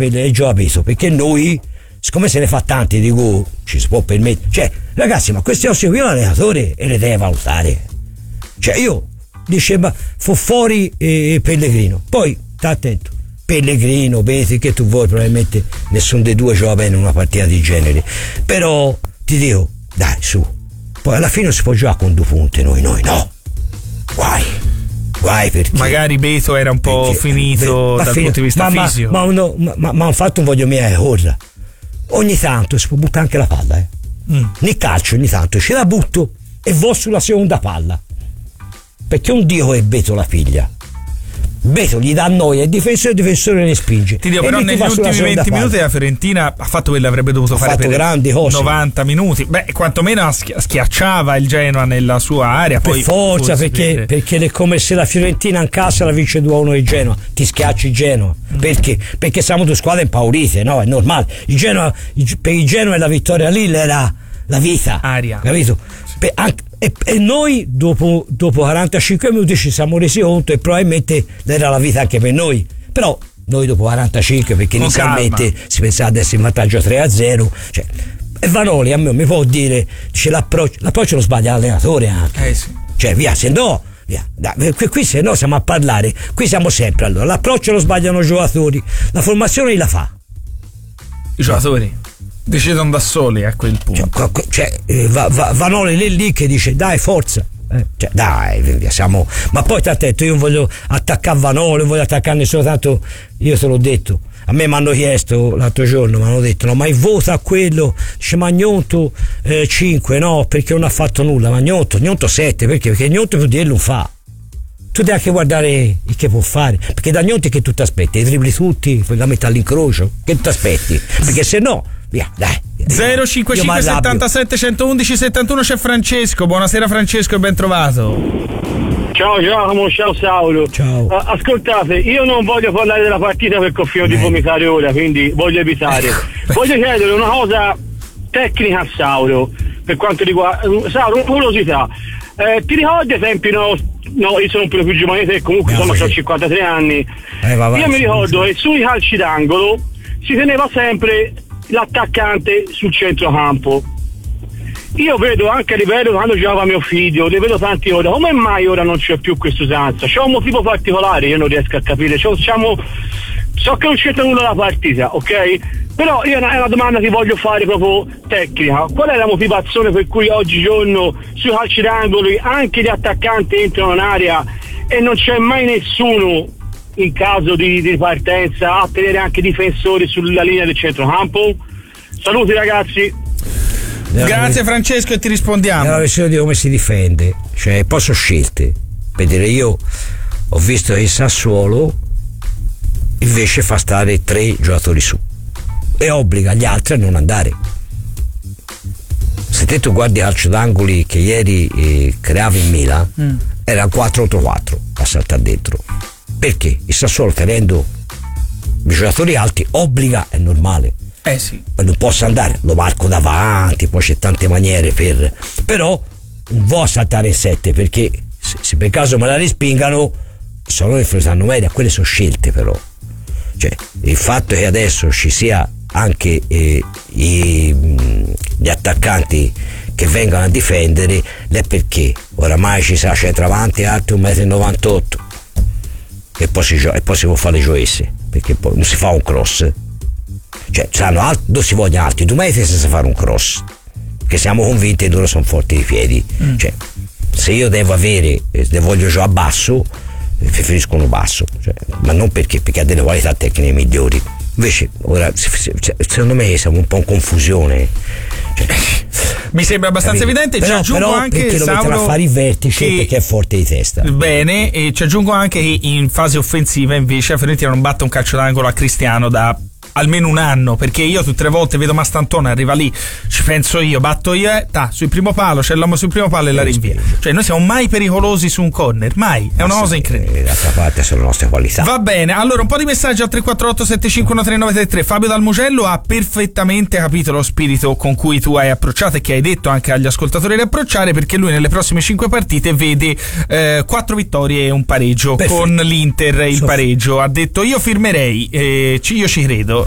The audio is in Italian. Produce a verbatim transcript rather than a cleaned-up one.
per gioca peso, perché noi, siccome se ne fa tanti, dico, ci si può permettere. Cioè, ragazzi, ma questi ossi qui l'allenatore e le deve valutare. Cioè, io dice, ma fu fuori eh, Pellegrino. Poi, sta attento, Pellegrino, Betty, che tu vuoi, probabilmente nessuno dei due gioca bene in una partita di genere. Però, ti dico, dai, su. Poi alla fine si può giocare con due punti, noi, noi no. Guai. Guai perché. Magari Beto era un po' perché, finito beh, dal fine, punto di vista ma, fisico. Ma, ma, ma, ma, ma un fatto non voglio mia corsa. Ogni tanto si può buttare anche la palla, eh. Mm. Nel calcio ogni tanto ce la butto e vo sulla seconda palla. Perché un dio è Beto la figlia. Beto gli dà noia, il difensore, il difensore ne spinge. Ti dico, però negli ultimi venti minuti la Fiorentina ha fatto quello che avrebbe dovuto ha fare per grandi cose. novanta minuti. Beh, quantomeno schiacciava il Genoa nella sua area. Per poi forza, perché, per... perché è come se la Fiorentina in casa la vince due a uno di Genoa, ti schiacci il Genoa. Mm. Perché? Perché siamo due squadre impaurite, no? È normale. Il Genoa, per il Genoa e la vittoria lì era la vita. Aria. Capito? Per, anche, E, e noi dopo, dopo quarantacinque minuti ci siamo resi conto e probabilmente era la vita anche per noi, però noi dopo quarantacinque, perché con inizialmente calma. si pensava di essere in vantaggio tre a zero, cioè, e Vanoli a me mi può dire c'è l'approccio, l'approccio lo sbaglia l'allenatore anche, eh sì. Cioè via, se no via, dai, qui, qui se no siamo a parlare, qui siamo sempre, allora l'approccio lo sbagliano i giocatori, la formazione la fa i giocatori decidono da soli a quel punto. Cioè, cioè eh, va, va, Vanoli lì lì che dice dai forza, eh, cioè, dai via, siamo. Ma poi ti attento, io non voglio attaccare Vanoli, non voglio attaccare nessuno, tanto io te l'ho detto. A me mi hanno chiesto l'altro giorno, mi hanno detto no, ma il voto a quello, dice ma Gnonto eh, cinque, no, perché non ha fatto nulla, ma Gnonto, Gnonto sette, perché? Perché Gnonto più di lui non fa. Tu devi anche guardare il che può fare, perché da Gnonto che tu ti aspetti, i tripli tutti, la metà all'incrocio, che ti aspetti? Perché se no via, dai. zero cinquantacinque settantasette centoundici settantuno c'è Francesco. Buonasera Francesco e ben trovato. Ciao Giacomo, ciao Saulo. Ciao. Uh, ascoltate, io non voglio parlare della partita perché ho finito di vomitare ora, quindi voglio evitare. Voglio chiedere una cosa tecnica a Saulo, per quanto riguarda Saulo, una curiosità. Eh, ti ricordi ai tempi, no, no, io sono un po' più giovane te, comunque insomma ho cinquantatré anni. Eh, va, va, io mi ricordo sì. che sui calci d'angolo si teneva sempre l'attaccante sul centrocampo. Io vedo anche a livello quando giocava mio figlio, ne vedo tanti ora. Come mai ora non c'è più questa usanza? C'è un motivo particolare, io non riesco a capire. C'è, diciamo, so che non c'entra nulla la partita, ok? Però io è una, è una domanda che voglio fare proprio tecnica. Qual è la motivazione per cui oggigiorno sui calci d'angolo anche gli attaccanti entrano in area e non c'è mai nessuno in caso di, di partenza a tenere anche i difensori sulla linea del centrocampo? Saluti ragazzi. Grazie Francesco e ti rispondiamo. È una versione di come si difende, cioè poi sono scelte. Per dire, io ho visto che il Sassuolo invece fa stare tre giocatori su e obbliga gli altri a non andare. Se te tu guardi il calcio d'angoli che ieri eh, creava in Milan, mm. era quattro contro quattro a saltare dentro. Perché il Sassuolo tenendo i giocatori alti obbliga, è normale. Eh sì. Non posso andare, lo marco davanti, poi c'è tante maniere per. Però non vuoi saltare in sette, perché se, se per caso me la respingano sono le fresanno media, quelle sono scelte però. Cioè, il fatto che adesso ci sia anche eh, i, gli attaccanti che vengono a difendere è perché oramai ci sa centravanti alti un metro e novantotto e poi si gio- e poi si può fare le gioesse, perché poi non si fa un cross. Cioè, sanno alti, dove si vogliono alti due metri senza fare un cross, che siamo convinti che loro sono forti di piedi. Mm. Cioè, se io devo avere, se voglio giocare a basso, preferisco uno basso, cioè, ma non perché, perché ha delle qualità tecniche migliori. Invece, ora, secondo me siamo un po' in confusione. Cioè, mi sembra abbastanza capito? evidente. Però, ci aggiungo però anche perché lo mettono a fare i vertici che, perché è forte di testa. Bene, e ci aggiungo anche che in fase offensiva invece la Fiorentina non batte un calcio d'angolo a Cristiano da almeno un anno, perché io tutte le volte vedo Mastantone arriva lì, ci penso io, batto io, eh, ta, sul primo palo, c'è l'uomo sul primo palo e la rinvia. Cioè noi siamo mai pericolosi su un corner, mai, è una cosa incredibile. D'altra parte sono le nostre qualità. Va bene, allora un po' di messaggi al tre quattro otto sette cinque uno tre nove tre tre. Fabio Dal Mugello ha perfettamente capito lo spirito con cui tu hai approcciato e che hai detto anche agli ascoltatori di approcciare, perché lui nelle prossime cinque partite vede eh, quattro vittorie e un pareggio. Perfetto. Con l'Inter il so pareggio. Ha detto io firmerei, eh, io ci credo.